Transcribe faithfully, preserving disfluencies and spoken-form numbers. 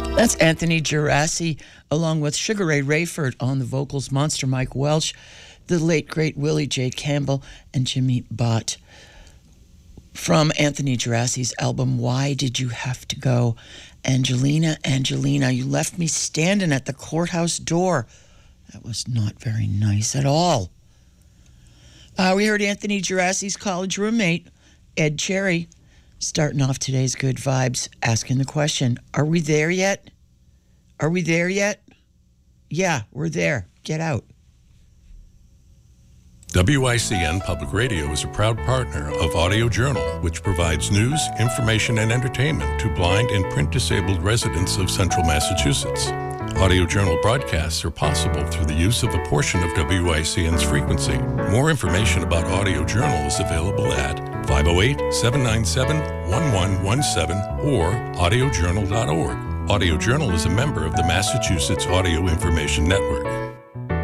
That's Anthony Geraci, along with Sugar Ray Rayford on the vocals, Monster Mike Welch, the late, great Willie J. Campbell, and Jimmy Bott. From Anthony Geraci's album, Why Did You Have to Go? Angelina, Angelina, you left me standing at the courthouse door. That was not very nice at all. Uh, we heard Anthony Geraci's college roommate, Ed Cherry, starting off today's Good Vibes, asking the question, are we there yet? Are we there yet? Yeah, we're there. Get out. W I C N Public Radio is a proud partner of Audio Journal, which provides news, information, and entertainment to blind and print-disabled residents of central Massachusetts. Audio Journal broadcasts are possible through the use of a portion of W I C N's frequency. More information about Audio Journal is available at five oh eight, seven nine seven, one one one seven or audio journal dot org. Audio Journal is a member of the Massachusetts Audio Information Network.